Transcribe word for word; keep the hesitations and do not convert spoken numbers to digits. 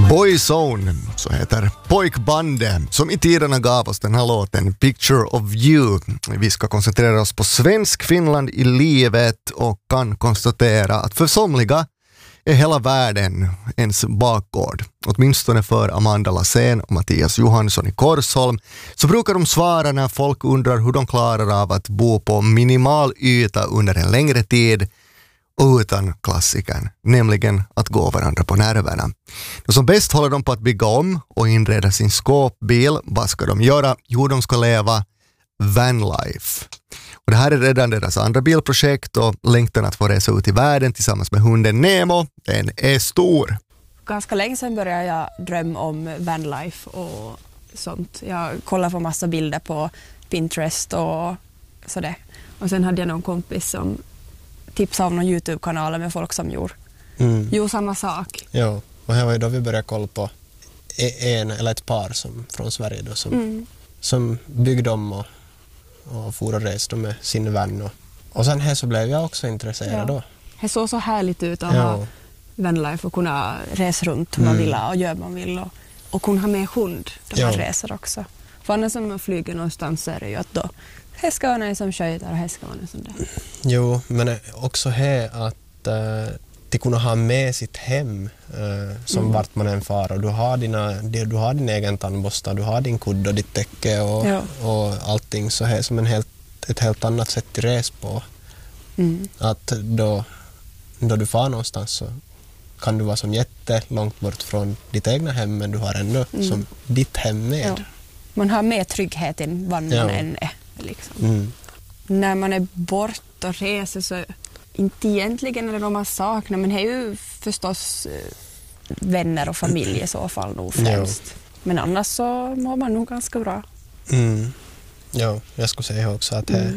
Boyzone, så heter pojkbandet som i tiderna gav oss den här låten Picture of You. Vi ska koncentrera oss på svensk Finland i livet och kan konstatera att för somliga är hela världen ens bakgård. Åtminstone för Amanda Lassén och Mattias Johansson i Korsholm så brukar de svara när folk undrar hur de klarar av att bo på minimal yta under en längre tid och utan klassikern, nämligen att gå varandra på nerverna. Och som bäst håller de på att bygga om och inreda sin skåpbil. Vad ska de göra? Jo, de ska leva vanlife. Och det här är redan deras andra bilprojekt och längtan att få resa ut i världen tillsammans med hunden Nemo, den är stor. Ganska länge sedan började jag drömma om vanlife och sånt. Jag kollade på massa bilder på Pinterest och sådär. Och sen hade jag någon kompis som tipsade om någon YouTube-kanal med folk som gjorde. Mm. Jo, samma sak. Ja, och här var ju då vi började kolla på en eller ett par som, från Sverige då, som, mm. som byggde om och, och for och reste med sin vän. Och, och sen här så blev jag också intresserad ja. då. Det såg så härligt ut att ja. ha vanlife och kunna resa runt hur man mm. vill och göra man vill. Och, och kunna ha med hund då man ja. reser också. För annars som man flyger någonstans är det ju att då här ska vara någon som sköter och här ska vara någon som det. Jo, men också här att äh, de kunna ha med sitt hem äh, som mm. vart man än far. Och du har, dina, du har din egen tandborsta, du har din kudd och ditt täcke och, ja. och allting så här som en helt, ett helt annat sätt att res på. Mm. Att då, då du far någonstans så kan du vara som jättelångt bort från ditt egna hem men du har ändå mm. som ditt hem med. Ja. Man har mer trygghet än vad ja. man än är. Liksom. Mm. När man är bort och reser så inte egentligen är det de man saknar men det är ju förstås vänner och familj i så fall nog främst. Ja. Men annars så mår man nog ganska bra. Mm. Ja, jag skulle säga också att det, mm.